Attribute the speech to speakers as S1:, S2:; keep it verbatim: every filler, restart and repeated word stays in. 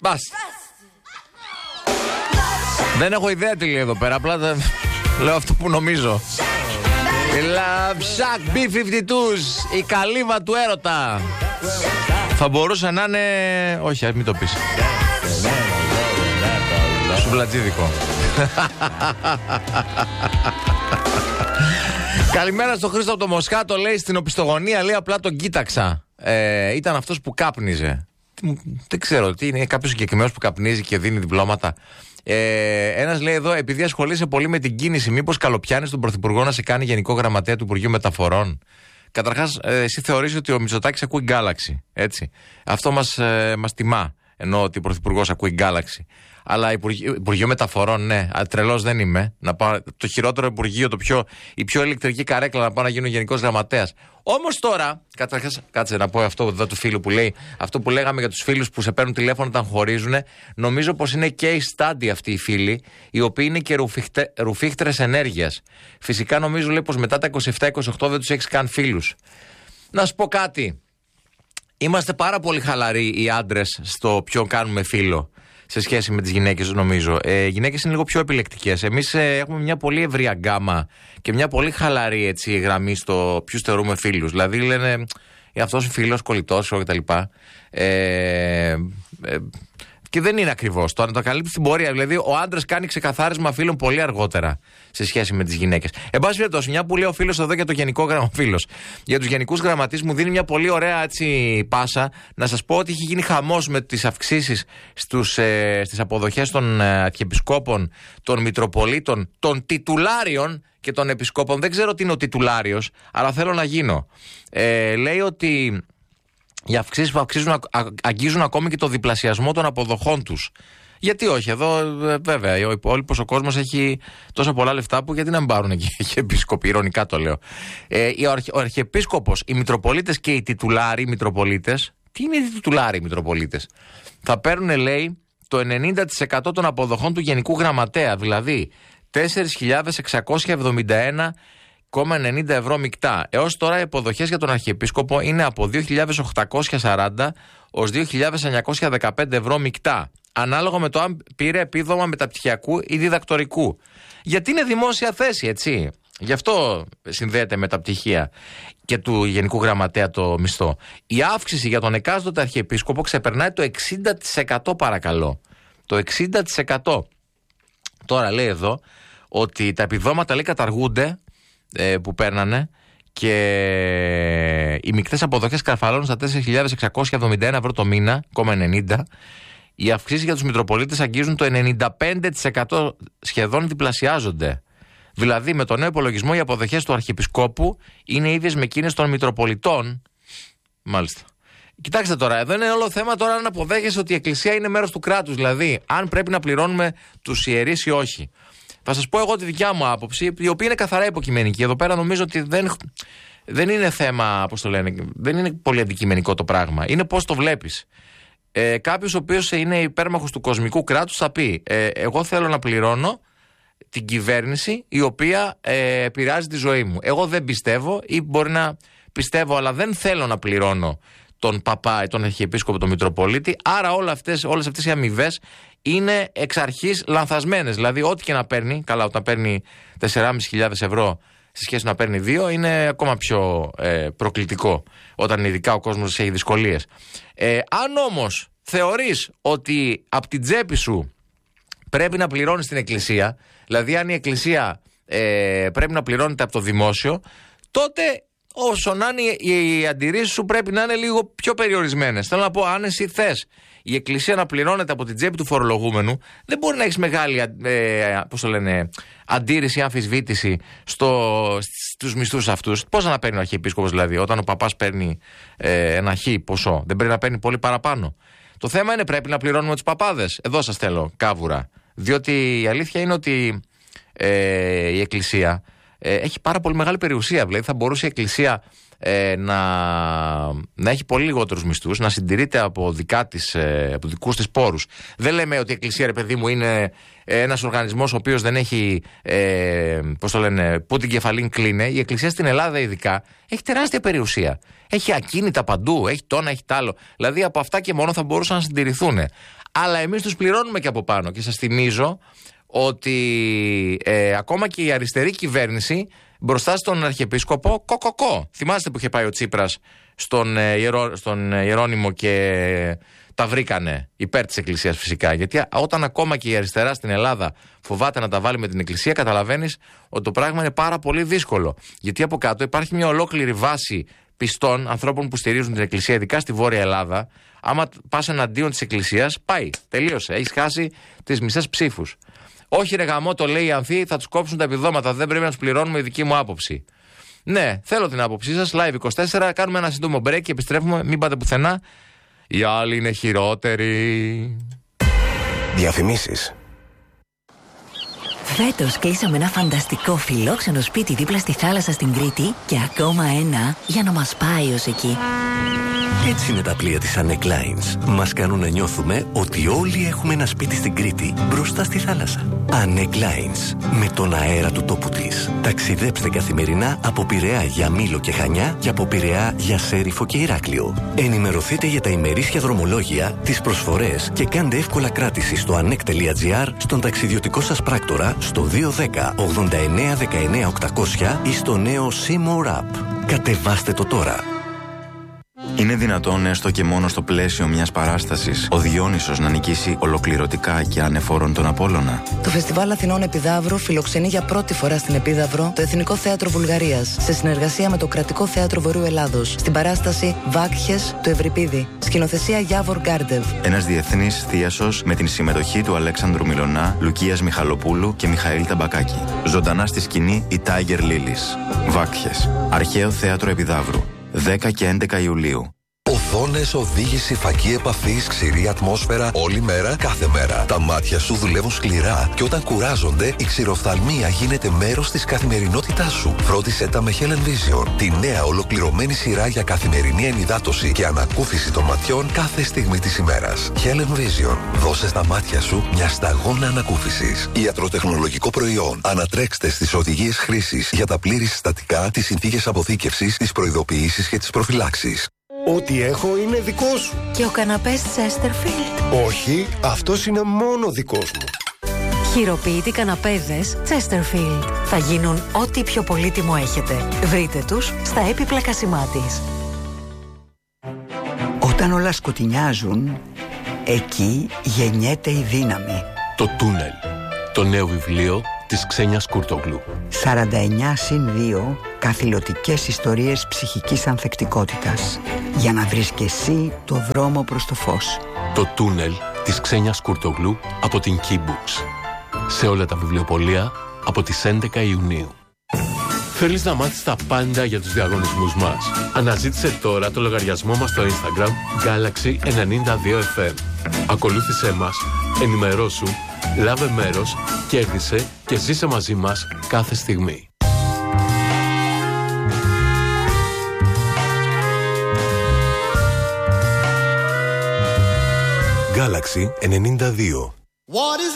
S1: Μπάστε. Δεν έχω ιδέα τι λέει εδώ πέρα. Απλά τα... λέω αυτό που νομίζω. Love Shack μπι φιφτί τούς, η καλύβα του έρωτα. Θα μπορούσε να είναι... όχι, μην το πεις. Σουβλατζίδικο. Καλημέρα στο Χρήστο από το Μοσχάτο. Λέει στην οπισθογωνία, λέει απλά τον κοίταξα. ε, Ήταν αυτός που κάπνιζε. Δεν ξέρω τι είναι, κάποιος συγκεκριμένος που καπνίζει και δίνει διπλώματα. Ε, ένας λέει εδώ, επειδή ασχολείσαι πολύ με την κίνηση, μήπως καλοπιάνεις τον Πρωθυπουργό να σε κάνει Γενικό Γραμματέα του Υπουργείου Μεταφορών? Καταρχάς, ε, εσύ θεωρείς ότι ο Μητσοτάκης ακούει γκάλαξη, έτσι. Αυτό μας, ε, μας τιμά, ενώ ότι ο Πρωθυπουργός ακούει γκάλαξη. Αλλά Υπουργείο, Υπουργείο Μεταφορών, ναι, τρελός δεν είμαι. Να πάω, το χειρότερο Υπουργείο, το πιο, η πιο ηλεκτρική καρέκλα να πάω να γίνω Γενικός Γραμματέας. Όμως τώρα, καταρχάς, κάτσε να πω αυτό εδώ του φίλου που λέει, αυτό που λέγαμε για τους φίλους που σε παίρνουν τηλέφωνο όταν χωρίζουν. Νομίζω πως είναι case study αυτοί οι φίλοι, οι οποίοι είναι και ρουφίχτε, ρουφίχτρες ενέργειας. Φυσικά νομίζω, λέει, πως μετά τα είκοσι επτά είκοσι οκτώ δεν τους έχεις καν φίλους. Να σου πω κάτι. Είμαστε πάρα πολύ χαλαροί οι άντρες στο ποιον κάνουμε φίλο σε σχέση με τις γυναίκες, νομίζω. Ε, οι γυναίκες είναι λίγο πιο επιλεκτικές. Εμείς ε, έχουμε μια πολύ ευρία γκάμα και μια πολύ χαλαρή έτσι, γραμμή στο ποιους θεωρούμε φίλους. Δηλαδή λένε, ε, αυτός είναι φίλος, κολλητός κτλ. Ε, ε, και δεν είναι ακριβώς. Το ανακαλύπτει στην πορεία. Δηλαδή, ο άντρας κάνει ξεκαθάρισμα φίλων πολύ αργότερα σε σχέση με τις γυναίκες. Εν πάση περιπτώσει, μια που λέει ο φίλος εδώ για το γενικό γραμματής. Για τους γενικούς γραμματείς μου δίνει μια πολύ ωραία έτσι, πάσα να σας πω ότι έχει γίνει χαμός με τις αυξήσεις στους, ε, στις αποδοχές των ε, αρχιεπισκόπων, των μητροπολίτων, των τιτουλάριων και των επισκόπων. Δεν ξέρω τι είναι ο τιτουλάριος, αλλά θέλω να γίνω. Ε, λέει ότι οι αυξήσεις που αξίζουν, α, αγγίζουν ακόμη και το διπλασιασμό των αποδοχών τους. Γιατί όχι, εδώ ε, βέβαια ο υπόλοιπος ο κόσμος έχει τόσα πολλά λεφτά που γιατί να μην πάρουν και, και επίσκοποι, ειρωνικά το λέω. Ε, ο, αρχι, ο αρχιεπίσκοπος, οι μητροπολίτες και οι τιτουλάροι μητροπολίτες, τι είναι οι τιτουλάροι μητροπολίτες, θα παίρνουν, λέει, το ενενήντα τοις εκατό των αποδοχών του Γενικού Γραμματέα, δηλαδή τέσσερις χιλιάδες εξακόσια εβδομήντα ένα κόμμα ενενήντα ευρώ μεικτά. Έως τώρα οι αποδοχές για τον Αρχιεπίσκοπο είναι από δύο χιλιάδες οκτακόσια σαράντα ως δύο χιλιάδες εννιακόσια δεκαπέντε ευρώ μεικτά. Ανάλογα με το αν πήρε επίδομα μεταπτυχιακού ή διδακτορικού. Γιατί είναι δημόσια θέση, έτσι. Γι' αυτό συνδέεται με τα πτυχία και του Γενικού Γραμματέα το μισθό. Η αύξηση για τον εκάστοτε Αρχιεπίσκοπο ξεπερνάει το εξήντα τοις εκατό, παρακαλώ. Το εξήντα τοις εκατό. Τώρα λέει εδώ ότι τα επιδόματα, λέει, καταργούνται ε, που παίρνανε και οι μικτές αποδοχές καρφαλώνουν στα τέσσερις χιλιάδες εξακόσια εβδομήντα ένα ευρώ το μήνα, ενενήντα. Οι αυξήσεις για τους Μητροπολίτες αγγίζουν το ενενήντα πέντε τοις εκατό, σχεδόν διπλασιάζονται. Δηλαδή, με τον νέο υπολογισμό, οι αποδοχές του Αρχιεπισκόπου είναι ίδιες με εκείνες των Μητροπολιτών. Μάλιστα. Κοιτάξτε τώρα, εδώ είναι όλο θέμα τώρα αν αποδέχεσαι ότι η Εκκλησία είναι μέρος του κράτους. Δηλαδή, αν πρέπει να πληρώνουμε τους ιερείς ή όχι. Θα σας πω εγώ τη δικιά μου άποψη, η οποία είναι καθαρά υποκειμενική. Εδώ πέρα νομίζω ότι δεν, δεν είναι θέμα, πώς το λένε, δεν είναι πολύ αντικειμενικό το πράγμα. Είναι πώς το βλέπεις. Ε, κάποιος ο οποίος είναι υπέρμαχος του κοσμικού κράτους θα πει ε, εγώ θέλω να πληρώνω την κυβέρνηση η οποία ε, επηρεάζει τη ζωή μου. Εγώ δεν πιστεύω ή μπορεί να πιστεύω αλλά δεν θέλω να πληρώνω τον παπά ή τον αρχιεπίσκοπο, τον Μητροπολίτη. Άρα όλα αυτές, όλες αυτές οι αμοιβές είναι εξ αρχής λανθασμένες. Δηλαδή ό,τι και να παίρνει, καλά όταν παίρνει τέσσερις χιλιάδες πεντακόσια ευρώ σε σχέση να παίρνει δύο είναι ακόμα πιο ε, προκλητικό όταν ειδικά ο κόσμος έχει δυσκολίες. Ε, αν όμως θεωρείς ότι από την τσέπη σου πρέπει να πληρώνεις την Εκκλησία, δηλαδή αν η Εκκλησία ε, πρέπει να πληρώνεται από το δημόσιο, τότε όσο να είναι οι αντιρρήσεις σου πρέπει να είναι λίγο πιο περιορισμένες. Θέλω να πω, αν εσύ θες η Εκκλησία να πληρώνεται από την τσέπη του φορολογούμενου, δεν μπορεί να έχεις μεγάλη ε, πώς το λένε, αντίρρηση, αμφισβήτηση στο, στους μισθούς αυτούς. Πώς να παίρνει ο Αρχιεπίσκοπος, δηλαδή, όταν ο παπάς παίρνει ε, ένα χ ποσό, δεν πρέπει να παίρνει πολύ παραπάνω. Το θέμα είναι πρέπει να πληρώνουμε τους παπάδες. Εδώ σας θέλω κάβουρα. Διότι η αλήθεια είναι ότι ε, η Εκκλησία ε, έχει πάρα πολύ μεγάλη περιουσία. Δηλαδή θα μπορούσε η Εκκλησία ε, να, να έχει πολύ λιγότερους μισθούς, να συντηρείται από, δικά της, ε, από δικούς της πόρους. Δεν λέμε ότι η Εκκλησία, ρε παιδί μου, είναι ένας οργανισμός ο οποίος δεν έχει, ε, πώς το λένε, που την κεφαλήν κλείνε. Η Εκκλησία στην Ελλάδα ειδικά έχει τεράστια περιουσία. Έχει ακίνητα παντού, έχει τόνα, έχει τ' άλλο. Δηλαδή από αυτά και μόνο θα μπορούσαν να συντηρηθούν. Αλλά εμείς τους πληρώνουμε και από πάνω. Και σας θυμίζω ότι ε, ακόμα και η αριστερή κυβέρνηση μπροστά στον Αρχιεπίσκοπο κοκοκό. Θυμάστε που είχε πάει ο Τσίπρας στον, ε, Ιερό, στον Ιερώνυμο και τα βρήκανε υπέρ της Εκκλησίας φυσικά. Γιατί όταν ακόμα και η αριστερά στην Ελλάδα φοβάται να τα βάλει με την Εκκλησία, καταλαβαίνεις ότι το πράγμα είναι πάρα πολύ δύσκολο. Γιατί από κάτω υπάρχει μια ολόκληρη βάση πιστών, ανθρώπων που στηρίζουν την Εκκλησία, ειδικά στη Βόρεια Ελλάδα. Άμα πας εναντίον της Εκκλησίας, πάει. Τελείωσε. Έχεις χάσει τις μισές ψήφους. Όχι, ρε γαμό, το λέει η Ανθή, θα τους κόψουν τα επιδόματα. Δεν πρέπει να τους πληρώνουμε, η δική μου άποψη. Ναι, θέλω την άποψή σας. Live είκοσι τέσσερα. Κάνουμε ένα σύντομο break και επιστρέφουμε. Μην πάτε πουθενά. Οι άλλοι είναι χειρότεροι.
S2: Διαφημίσεις.
S3: Φέτος κλείσαμε ένα φανταστικό φιλόξενο σπίτι δίπλα στη θάλασσα στην Κρήτη και ακόμα ένα για να μας πάει ως εκεί.
S2: Έτσι είναι τα πλοία της Anec Lines. Μας κάνουν να νιώθουμε ότι όλοι έχουμε ένα σπίτι στην Κρήτη, μπροστά στη θάλασσα. Anec Lines, με τον αέρα του τόπου της. Ταξιδέψτε καθημερινά από Πειραιά για Μήλο και Χανιά και από Πειραιά για Σέριφο και Ηράκλειο. Ενημερωθείτε για τα ημερήσια δρομολόγια, τις προσφορές και κάντε εύκολα κράτηση στο anec τελεία gr, στον ταξιδιωτικό σας πράκτορα, στο δύο ένα μηδέν ογδόντα εννέα δεκαεννέα οκτακόσια ή στο νέο Seymour App. Κατεβάστε το τώρα.
S4: Είναι δυνατόν έστω και μόνο στο πλαίσιο μιας παράστασης ο Διόνυσος να νικήσει ολοκληρωτικά και ανεφόρον τον Απόλλωνα?
S5: Το Φεστιβάλ Αθηνών Επιδαύρου φιλοξενεί για πρώτη φορά στην Επίδαυρο το Εθνικό Θέατρο Βουλγαρίας σε συνεργασία με το Κρατικό Θέατρο Βορείου Ελλάδος στην παράσταση Βάκχες του Ευρυπίδη. Σκηνοθεσία Γιάβορ Γκάρντεβ.
S4: Ένας διεθνής θίασος με την συμμετοχή του Αλέξανδρου Μιλωνά, Λουκίας Μιχαλοπούλου και Μιχαήλ Ταμπακάκη. Ζωντανά στη σκηνή η Tiger Lilies. Βάκχες. Αρχαίο Θέατρο Επιδαύρου. δέκα και έντεκα Ιουλίου.
S6: Οθόνες, οδήγηση, φακή επαφής, ξηρή ατμόσφαιρα, όλη μέρα, κάθε μέρα. Τα μάτια σου δουλεύουν σκληρά και όταν κουράζονται, η ξηροφθαλμία γίνεται μέρος της καθημερινότητάς σου. Φρόντισέ τα με Helen Vision, τη νέα ολοκληρωμένη σειρά για καθημερινή ενυδάτωση και ανακούφιση των ματιών κάθε στιγμή της ημέρας. Helen Vision, δώσε στα μάτια σου μια σταγόνα ανακούφισης. Ιατροτεχνολογικό προϊόν. Ανατρέξτε στις οδηγίες χρήσης για τα πλήρη συστατικά, τις συνθήκες αποθήκευσης, τις προειδοποιήσεις και τις προφυλάξεις.
S7: Ό,τι έχω είναι δικό σου.
S3: Και ο καναπές Chesterfield?
S7: Όχι, αυτός είναι μόνο δικός μου.
S3: Χειροποίητοι καναπέδες Chesterfield. Θα γίνουν ό,τι πιο πολύτιμο έχετε. Βρείτε τους στα έπιπλα Κασιμάτης.
S8: Όταν όλα σκοτεινιάζουν, εκεί γεννιέται η δύναμη.
S9: Το Τούνελ. Το νέο βιβλίο της Ξένιας Κουρτογλου.
S8: σαράντα εννιά συν δύο καθηλωτικές ιστορίες ψυχικής ανθεκτικότητας. Για να βρεις και εσύ το δρόμο προς το φως.
S9: Το Τούνελ της Ξένιας Κουρτογλου από την Key Books. Σε όλα τα βιβλιοπωλεία από τις έντεκα Ιουνίου. Θέλεις να μάθεις τα πάντα για τους διαγωνισμούς μας? Αναζήτησε τώρα το λογαριασμό μας στο Instagram Galaxy ενενήντα δύο εφ εμ. Ακολούθησέ μας, ενημερώσου, λάβε μέρος, κέρδισε και ζήσε μαζί μας κάθε στιγμή.
S2: Galaxy ενενήντα δύο.